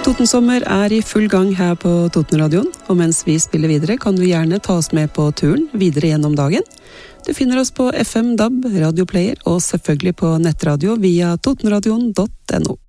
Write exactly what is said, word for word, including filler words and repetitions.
Totensommer er i full gang her på Totenradioen, og mens vi spiller videre kan du gjerne ta oss med på turen videre gjennom dagen. Du finner oss på F M, D A B, Radio Player og selvfølgelig på nettradio via totenradioen punktum no.